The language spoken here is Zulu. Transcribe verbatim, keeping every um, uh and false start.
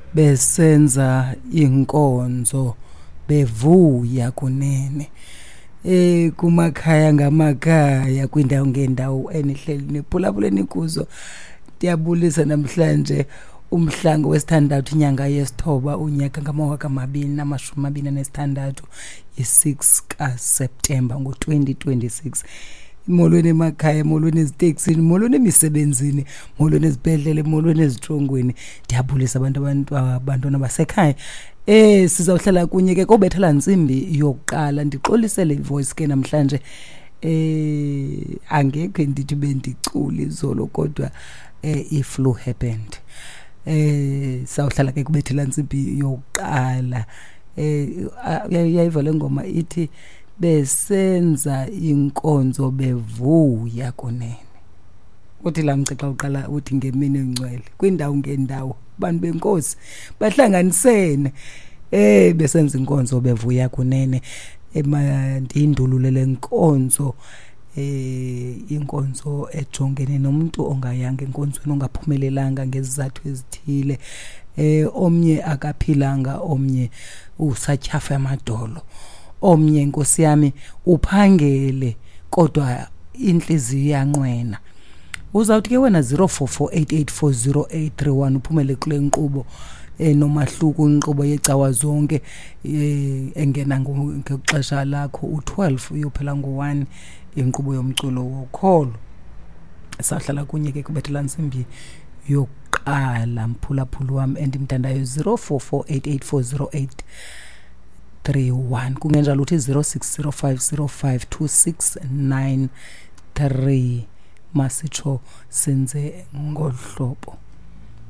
besenza inkonzo bevuya kunene eh kumakhaya ngamakhaya kwindawo ngendawo enihleli nephulaphuleni kuzo. Ndiyabulisa namhlanje umhlanga wesithandathu inyanga yesithoba unyaka ngamawaka amabini namashumi amabini anesithandathu i-six kaSeptember ngo-twenty twenty-six. Molweni emakhaya, molweni eziteksini, molweni emisebenzini, molweni ezibhedlele, molweni ezitrongweni. Ndiyabulisa abantu abantu abantwana basekhaya. Eh sizawuhlala kunye ke kobethela nsimbi yokuqala. Ndixolisele ivoice ke namhlanje eh angeke ndithi bendiculi izolo kodwa eh i-flu happened. Eh sawuhlala ke kubethela nsimbi yokuqala. Eh yayiva le ngoma ithi besenza inkonzo bevuya kunene. Uthi la mcixa uqala uthi ngemini engcwele kwindawo ngendawo abantu benkosi bahlanganisene eh besenza inkonzo bevuya kunene. Emandindululele inkonzo eh inkonzo ejongene nomuntu ongayanga enkonzweni ongaphumelelanga ngezizathu ezithile. Eh omnye akaphilanga, omnye usatyafa amadolo, omnye inkosi yami uphangele kodwa inhliziyo yanqwena. Uzawuthi ke wena zero four four eight eight four zero eight three one uphumele kule nkqubo eh nomahluko inkqubo yecawa zonke eh engena ngexesha lakho u twelve uyophela ngo one inkqubo yomculo wokholo. Sahlala kunye ke kubethela nsimbi yokuqala mphulaphula wami endimthandayo zero four four eight eight four zero eight three one kungenjalo uthi zero six zero five zero five two six nine three masitsho senze ngohlobo.